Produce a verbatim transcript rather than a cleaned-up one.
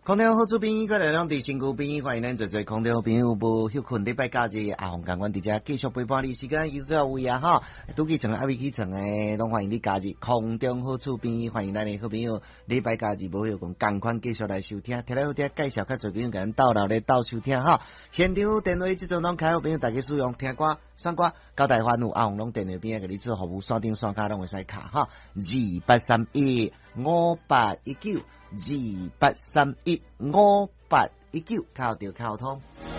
空中好主编，各位两地辛苦编，欢迎咱做做空中好朋友无休困礼拜假日，阿红共阮伫遮继续陪伴你时间又到位啊哈！拄起床阿未起床诶，拢欢迎你假日空中好主编，欢迎咱诶好朋友礼拜假日无休困，共款继续来收听，听来好听介绍较侪朋友甲咱斗来咧斗收听哈。现场电话即阵拢开好朋友，大家使用听歌、选歌，交代欢有阿红拢电话边甲你做服务，线顶线卡拢会使卡哈。二八三一五八一九。二八三一五八一九，靠着靠通。